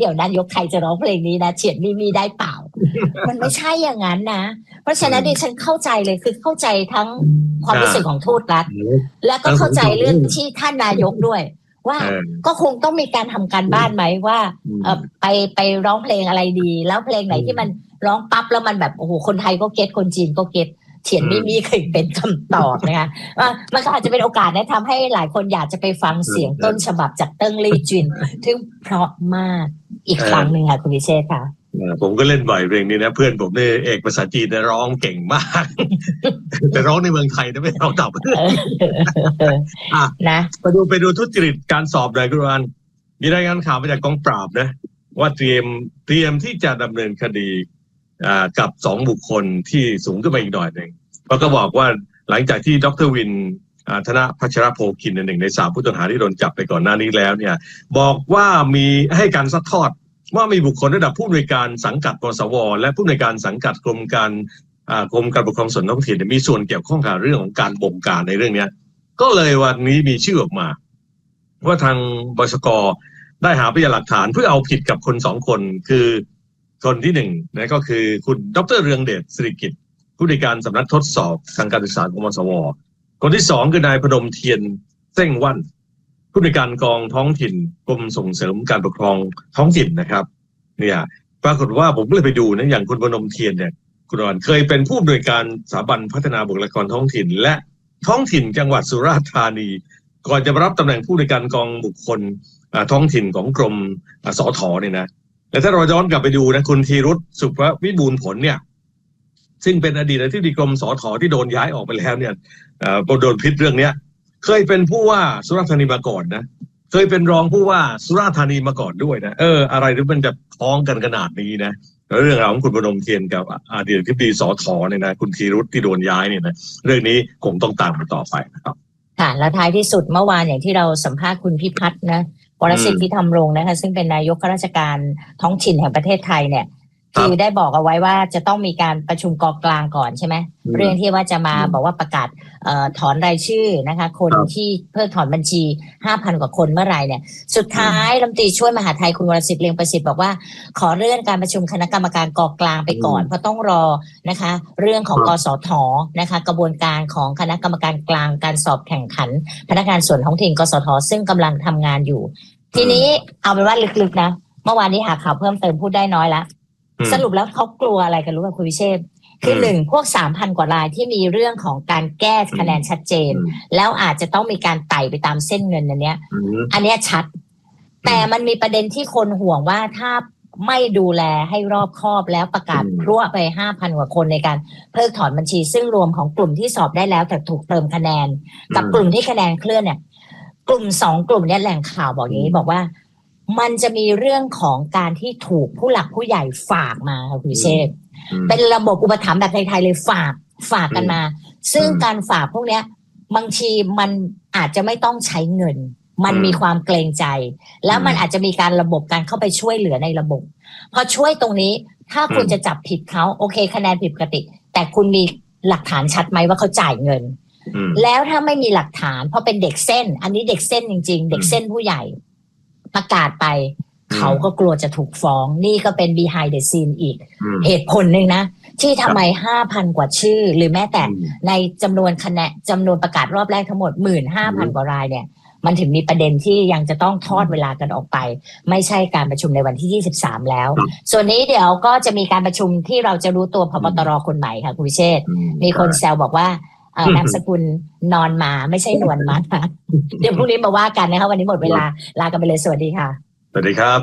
เดี๋ยวนายกใครจะร้องเพลงนี้นะเฉียดมีได้เปล่า มันไม่ใช่อย่างนั้นนะเพราะฉะนั้นดิฉันเข้าใจเลยคือเข้าใจทั้งความรู้สึกของทูตรัฐและก็เข้าใจเรื่องที่ท่านนายกด้วยว่าก็คงต้องมีการทำการบ้านไหมว่าไปร้องเพลงอะไรดีแล้วเพลงไหนที่มันร้องปั๊บแล้วมันแบบโอ้โหคนไทยก็เก็ตคนจีนก็เก็ตเฉียนไม่มีเคยเป็นคำตอบนะคะมันก็อาจจะเป็นโอกาสนะทำให้หลายคนอยากจะไปฟังเสียงต้นฉบับจากเติ้งลี่จินซึ่งเพราะมากอีกครั้งหนึ่งค่ะคุณวิเชษค่ะผมก็เล่นบ่อยเพลงนี้นะเพื่อนผมเนี่ยเอกภาษาจีนร้องเก่งมากแต่ร้องในเมืองไทยนะไม่ร้องต่างประเทศนะไปดูทุจริตการสอบหน่อยคุณวันมีรายงานข่าวมาจากกองปราบนะว่าเตรียมที่จะดำเนินคดีกับ2บุคคลที่สูงขึ้นมาอีกหน่อยหนึ่งเพราะก็บอกว่าหลังจากที่ดร.วินธนพัชรโภคินหนึ่งใน3ผู้ต้องหาที่โดนจับไปก่อนหน้านี้แล้วเนี่ยบอกว่ามีให้การซัดทอดว่ามีบุคคลระดับผู้อำนวยการสังกัดกสวและผู้อำนวยการสังกัดกรมการปกครองส่วนท้องถิ่นมีส่วนเกี่ยวข้องกับเรื่องของการบงการในเรื่องนี้ก็เลยวันนี้มีชื่อออกมาว่าทางบชก.ได้หาพยานหลักฐานเพื่อเอาผิดกับคน2คนคือคนที่1นะก็คือคุณดร.เรืองเดชสิริกิจผู้อำนวยการสำนักทดสอบทางการศึกษากมสวคนที่2คือนายพนมเทียนเส้งวันผู้อำนวยการกองท้องถิ่นกรมส่งเสริมการปกครองท้องถิ่นนะครับเนี่ยปรากฏว่าผมก็เลยไปดูนะอย่างคุณพนมเทียนเนี่ยคุณอรเคยเป็นผู้อำนวยการสถาบันพัฒนาบุคลากรท้องถิ่นและท้องถิ่นจังหวัดสุราษฎร์ธานีก่อนจะมารับตำแหน่งผู้อำนวยการกองบุคคลท้องถิ่นของกรมสทเนี่ยนะและถ้าเราย้อนกลับไปดูนะคุณธีรุษสุภวิบูลย์ผลเนี่ยซึ่งเป็นอดีตอธิบดีกรมสทที่โดนย้ายออกไปแล้วเนี่ยโดนพิษเรื่องเนี้ยเคยเป็นผู้ว่าสุราษฎร์ธานีมาก่อนนะเคยเป็นรองผู้ว่าสุราษฎร์ธานีมาก่อนด้วยนะอะไรที่มันจะพ้องกันขนาดนี้นะเรื่องราวของคุณพนมเทียนกับอดีตอธิบดีสทเนี่ยนะคุณธีรุษที่โดนย้ายเนี่ยนะเรื่องนี้คงต้องตามกันต่อไปนะครับค่ะและท้ายที่สุดเมื่อวานอย่างที่เราสัมภาษณ์คุณพิพัฒน์นะวรสิทธิ์พิธรรมรงค์นะคะซึ่งเป็นนายกข้าราชการท้องถิ่นแห่งประเทศไทยเนี่ยคือได้บอกเอาไว้ว่าจะต้องมีการประชุมกองกลางก่อนใช่ไหมเรื่องที่ว่าจะมาบอกว่าประกาศถอนรายชื่อนะคะคนที่เพิกถอนบัญชี 5,000 กว่าคนเมื่อไหร่เนี่ยสุดท้ายรัฐมนตรีช่วยมหาดไทยคุณวรสิทธิ์เลียงประสิทธิ์บอกว่าขอเลื่อนการประชุมคณะกรรมการกองกลางไปก่อนเพราะต้องรอนะคะเรื่องของกสทนะคะกระบวนการของคณะกรรมการกลางการสอบแข่งขันพนักงานส่วนท้องถิ่นกสทซึ่งกำลังทำงานอยู่ทีนี้เอาเป็นว่าลึกๆนะเมื่อวานนี้หาข่าวเพิ่มเติมพูดได้น้อยละสรุปแล้วเขากลัวอะไรกันรู้ป่ะคุณวิเชษฐ์คือ1พวก 3,000 กว่ารายที่มีเรื่องของการแก้คะแนนชัดเจนแล้วอาจจะต้องมีการไต่ไปตามเส้นเงินอันเนี้ยชัดแต่มันมีประเด็นที่คนห่วงว่าถ้าไม่ดูแลให้รอบคอบแล้วประกาศพรวดไป 5,000 กว่าคนในการเพิกถอนบัญชีซึ่งรวมของกลุ่มที่สอบได้แล้วแต่ถูกเติมคะแนนกับกลุ่มที่คะแนนเคลื่อนเนี่ยกลุ่ม2กลุ่มนี้แหล่งข่าวบอกอย่างนี้บอกว่ามันจะมีเรื่องของการที่ถูกผู้หลักผู้ใหญ่ฝากมาค่ะคุณเชษฐ์เป็นระบบอุปถัมภ์แบบไทยๆเลยฝากกันมาซึ่งการฝากพวกเนี้ยบางทีมันอาจจะไม่ต้องใช้เงินมันมีความเกรงใจแล้วมันอาจจะมีการระบบการเข้าไปช่วยเหลือในระบบพอช่วยตรงนี้ถ้าคุณจะจับผิดเขาโอเคคะแนนผิดปกติแต่คุณมีหลักฐานชัดไหมว่าเขาจ่ายเงินแล้วถ้าไม่มีหลักฐานเพราะเป็นเด็กเส้นอันนี้เด็กเส้นจริงๆเด็กเส้นผู้ใหญ่ประกาศไปเขาก็กลัวจะถูกฟ้องนี่ก็เป็น behind the scene อีกเหตุผลหนึ่งนะที่ทำไม 5,000 กว่าชื่อหรือแม้แต่ในจำนวนคะแนนจำนวนประกาศรอบแรกทั้งหมด 15,000 กว่ารายเนี่ยมันถึงมีประเด็นที่ยังจะต้องทอดเวลากันออกไปไม่ใช่การประชุมในวันที่23แล้วส่วนนี้เดี๋ยวก็จะมีการประชุมที่เราจะรู้ตัวพบตรคนใหม่ค่ะคุณวิเชษฐ์มีคนแซวบอกว่านามสกุลนอนมาไม่ใช่นวลมาเดี๋ยวพรุ่งนี้มาว่ากันนะคะวันนี้หมดเวลาลากันไปเลยสวัสดีค่ะสวัสดีครับ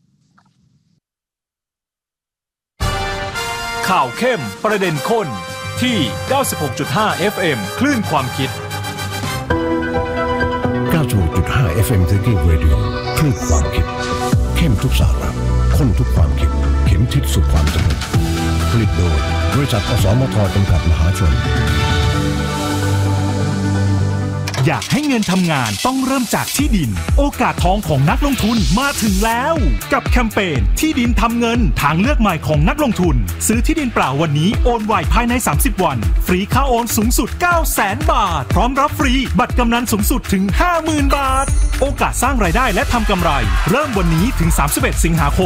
ข่าวเข้มประเด็นข้นที่ 96.5 FM คลื่นความคิด 96.5 FM Thinking Radio คลื่นความคิดเข้มทุกสาระข้นทุกความคิดเข็มทิศสู่ความสงบผลิตโดยบริษัทอสมทจำกัดมหาชนอยากให้เงินทำงานต้องเริ่มจากที่ดินโอกาสทองของนักลงทุนมาถึงแล้วกับแคมเปญที่ดินทำเงินทางเลือกใหม่ของนักลงทุนซื้อที่ดินเปล่าวันนี้โอนไวภายใน30วันฟรีค่าโอนสูงสุด 900,000 บาทพร้อมรับฟรีบัตรกำนันสูงสุดถึง 50,000 บาทโอกาสสร้างรายได้และทำกำไรเริ่มวันนี้ถึง31 สิงหาคม